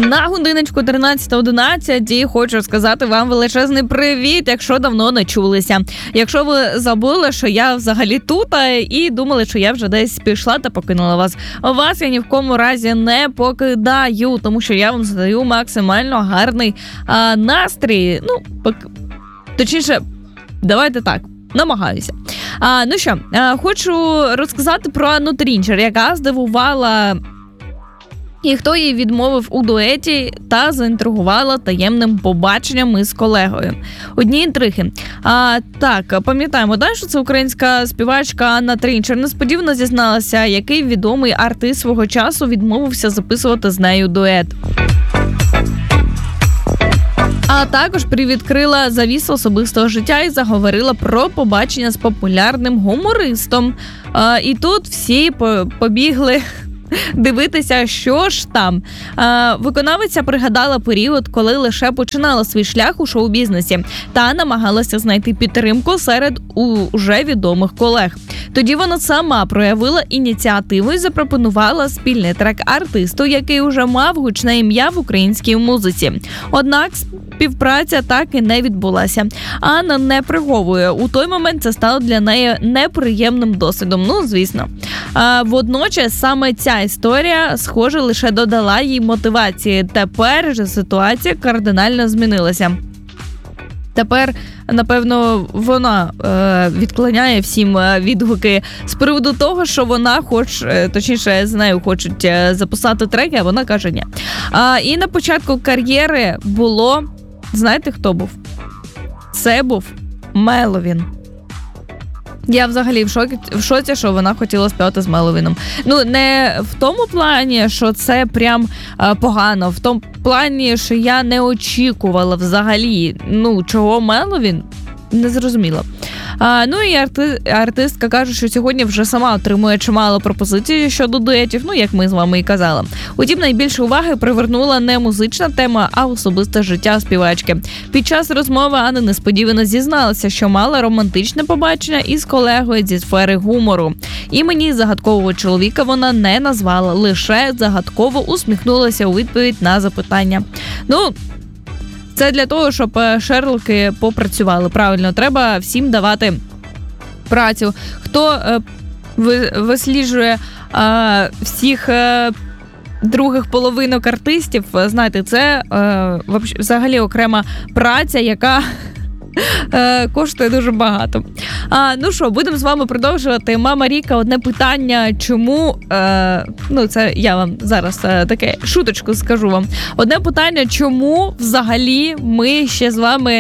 На годиночку 13:11 і хочу сказати вам величезний привіт, якщо давно не чулися. Якщо ви забули, що я взагалі тут і думали, що я вже десь пішла та покинула вас. Вас я ні в кому разі не покидаю, тому що я вам задаю максимально гарний настрій. Точніше, давайте так. Намагаюся. Ну що, хочу розказати про Анну Трінчер, яка здивувала і хто їй відмовив у дуеті та заінтригувала таємним побаченням із колегою. Одні інтриги. Так, пам'ятаємо, що це українська співачка Анна Трінчер несподівано зізналася, який відомий артист свого часу відмовився записувати з нею дует. А також привідкрила завісу особистого життя і заговорила про побачення з популярним гумористом. І тут всі побігли дивитися, що ж там. Виконавиця пригадала період, коли лише починала свій шлях у шоу-бізнесі та намагалася знайти підтримку серед уже відомих колег. Тоді вона сама проявила ініціативу і запропонувала спільний трек артисту, який уже мав гучне ім'я в українській музиці. Однак співпраця так і не відбулася. Анна не приховує. У той момент це стало для неї неприємним досвідом. Звісно. Водночас саме ця історія, схоже, лише додала їй мотивації. Тепер же ситуація кардинально змінилася. Тепер, напевно, вона відклоняє всім відгуки з приводу того, що вона точніше, з нею хочуть записати треки, а вона каже ні. І на початку кар'єри було, знаєте, хто був? Це був Меловін. Я взагалі в шоці, що вона хотіла співати з Меловіном. Не в тому плані, що це прям погано, в тому плані, що я не очікувала взагалі, чого Меловін, не зрозуміла. І артистка каже, що сьогодні вже сама отримує чимало пропозицій щодо дуетів, як ми з вами і казали. Утім, найбільше уваги привернула не музична тема, а особисте життя співачки. Під час розмови Анна несподівано зізналася, що мала романтичне побачення із колегою зі сфери гумору. Імені загадкового чоловіка вона не назвала, лише загадково усміхнулася у відповідь на запитання. Це для того, щоб Шерлоки попрацювали. Правильно, треба всім давати працю. Хто висліджує всіх других половинок артистів, знаєте, це взагалі окрема праця, яка коштує дуже багато. Будемо з вами продовжувати. Мама Ріка, одне питання, чому, це я вам зараз таке шуточку скажу вам. Одне питання, чому взагалі ми ще з вами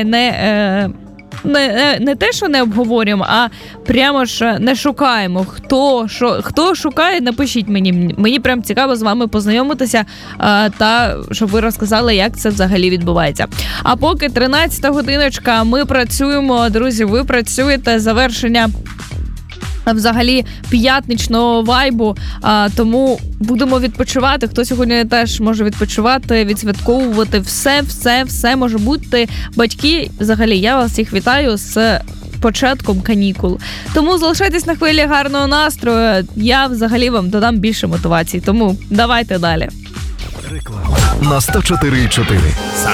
не те, що не обговорюємо, а прямо ж не шукаємо. Хто шукає, напишіть мені. Мені прям цікаво з вами познайомитися та щоб ви розказали, як це взагалі відбувається. А поки 13-та годиночка, ми працюємо, друзі, ви працюєте, завершення взагалі п'ятничного вайбу, тому будемо відпочивати. Хто сьогодні теж може відпочивати, відсвятковувати, все може бути. Батьки, взагалі, я вас всіх вітаю з початком канікул. Тому залишайтесь на хвилі гарного настрою, я взагалі вам додам більше мотивації, тому давайте далі. Реклама на 104.4.